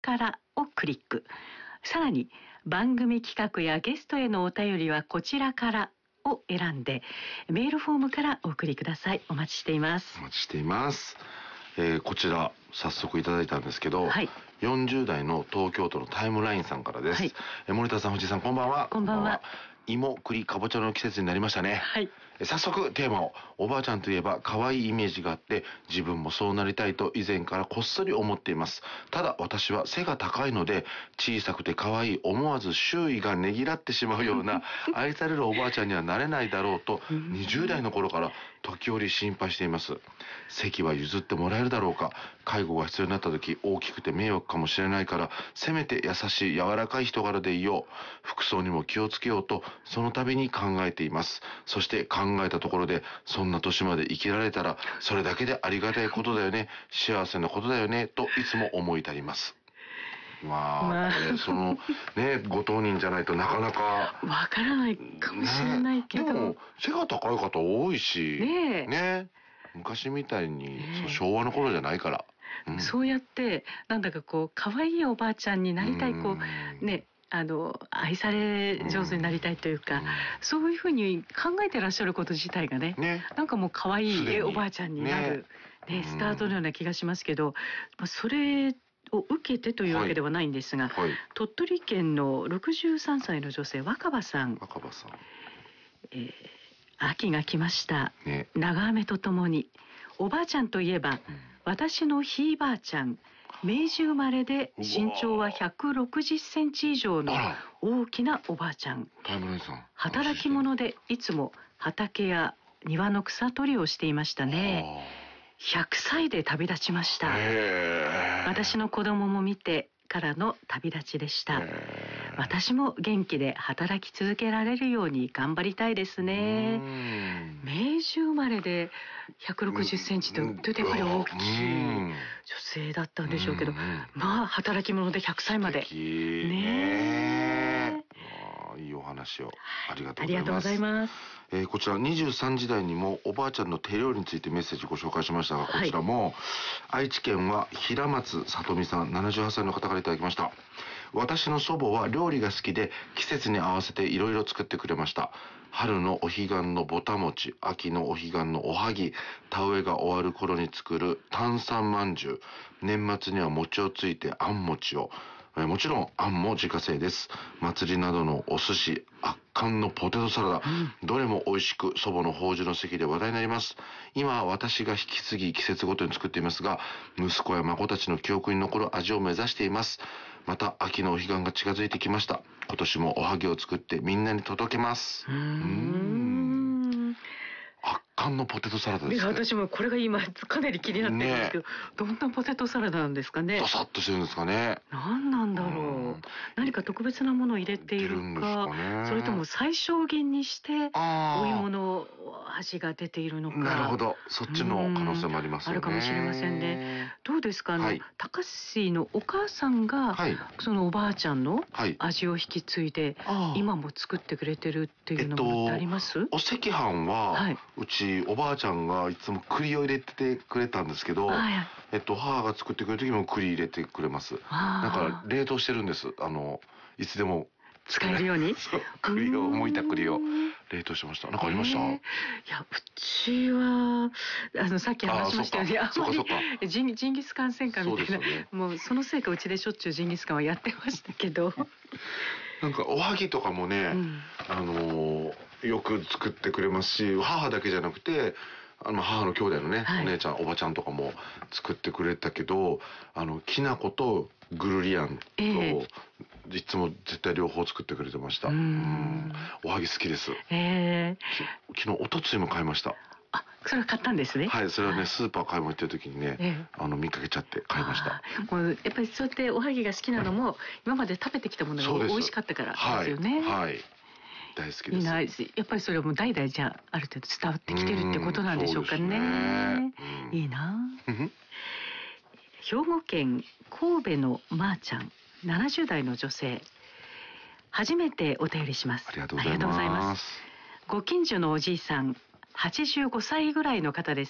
からをクリック。さらに番組企画やゲストへのお便りはこちらからを選んでメールフォームからお送りください。お待ちしています。 お待ちしています。こちら早速いただいたんですけど、 はい、 40代の東京都のタイムラインさんからです。はい、森田さん、藤井さん、こんばんは。 こんばんは。 芋、栗、かぼちゃの季節になりましたね。 はい、 早速テーマを。おばあちゃんといえば可愛いイメージがあって自分もそうなりたいと以前からこっそり思っています。ただ私は背が高いので小さくて可愛い、思わず周囲がねぎらってしまうような愛されるおばあちゃんにはなれないだろうと20代の頃から時折心配しています。席は譲ってもらえるだろうか。介護が必要になった時大きくて迷惑かもしれないからせめて優しい柔らかい人柄でいよう。服装にも気をつけようとその度に考えています。そして考えたところでそんな年まで生きられたらそれだけでありがたいことだよね、幸せなことだよねといつも思い至ります。まあ、そのね、ご当人じゃないとなかなかわからないかもしれないけど、 でも背が高い方多いしね、 昔みたいに、昭和の頃じゃないから、 そうやってなんだかこう可愛いおばあちゃんになりたい、こうね、愛され上手になりたいというか、そういうふうに考えてらっしゃること自体がね、なんかもう可愛いおばあちゃんになる、スタートのような気がしますけど、それを受けてというわけではないんですが、鳥取県の63歳の女性若葉さん、秋が来ました、長雨とともに。おばあちゃんといえば、私のひいばあちゃん、明治生まれで身長は160センチ以上の大きなおばあちゃん。働き者でいつも畑や庭の草取りをしていましたね。100歳で旅立ちました。私の子供も見てからの旅立ちでした。私も元気で働き続けられるように頑張りたいですね。明治生まれで160センチとやっぱり大きい女性だったんでしょうけど、まあ働き者で100歳までね。 いいお話をありがとうございます。 こちら23時台にもおばあちゃんの手料理についてメッセージご紹介しましたが、こちらも愛知県は平松さとみさん78歳の方からいただきました。私の祖母は料理が好きで季節に合わせていろいろ作ってくれました。春のお彼岸のぼた餅、秋のお彼岸のおはぎ、田植えが終わる頃に作る炭酸まんじゅう、年末には餅をついてあん餅を、もちろんあんも自家製です。祭りなどのお寿司、圧巻のポテトサラダ、どれも美味しく祖母の法事の席で話題になります。今は私が引き継ぎ季節ごとに作っていますが、息子や孫たちの記憶に残る味を目指しています。また秋のお彼岸が近づいてきました。今年もおはぎを作ってみんなに届けます。圧巻のポテトサラダですね。 私もこれが今かなり気になってるんですけど、どんなポテトサラダなんですかね。 ドサッとしてるんですかね。 何なんだろう。何か特別なものを入れているか、それとも最小限にしてお芋の味が出ているのか。 なるほど、そっちの可能性もありますよね。 あるかもしれませんね。どうですか、高橋のお母さんが、そのおばあちゃんの味を引き継いで、今も作ってくれてるっていうのもあります？ お赤飯は、うちおばあちゃんがいつも栗を入れてくれたんですけど、母が作ってくれる時も栗入れてくれます。なんか冷凍してるんです。いつでも使えるように。 栗を剥いた栗を冷凍しました。なんかありました？ いや、うちはさっき話しましたように、あんまりジンギスカン戦艦みたいな、もうそのせいかうちでしょっちゅうジンギスカンはやってましたけど。 なんかおはぎとかもね、よく作ってくれますし、母だけじゃなくて母の兄弟のね、お姉ちゃんおばちゃんとかも作ってくれたけど、きな粉とグルリアンと、いつも絶対両方作ってくれてました。おはぎ好きです。昨日おとついも買いました。 あ、それは買ったんですね。 はい、それはね、スーパー買い物行ってる時にね、見かけちゃって買いました。 もうやっぱりそうやっておはぎが好きなのも、今まで食べてきたものが美味しかったからですよね。 大好きです。 やっぱりそれはもう代々じゃある程度伝わってきてるってことなんでしょうかね。いいな。兵庫県神戸のまーちゃん、70代の女性。初めてお便りします。 ありがとうございます。 ご近所のおじいさん、85歳ぐらいの方です。